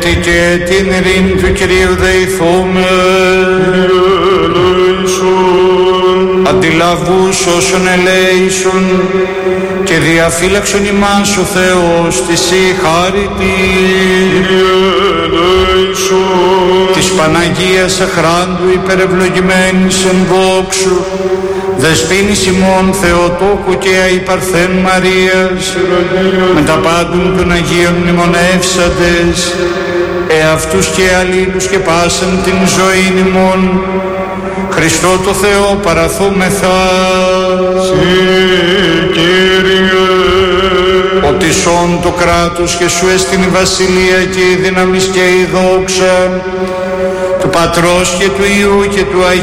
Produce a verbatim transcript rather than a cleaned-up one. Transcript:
Έτη και την ειρήνη του Κυρίου δεηθούμε. Αντιλαβούς όσων ελέησον και διαφύλαξον ημάς ο Θεός της η χάρητη. Της Παναγίας αχράντου υπερευλογημένης εν δόξου δεσποίνης ημών Θεοτόκου και αϊπαρθέν Μαρίας με τα πάντων των Αγίων μνημονεύσαντες εαυτούς και αλλήλους και πάσαν την ζωή ημών Χριστό το Θεό παραθούμεθα. Συ, Κύριε, ότι σών το κράτος και σου εστιν η βασιλεία και η δύναμις και η δόξα του Πατρός και του Υιού και του Αγίου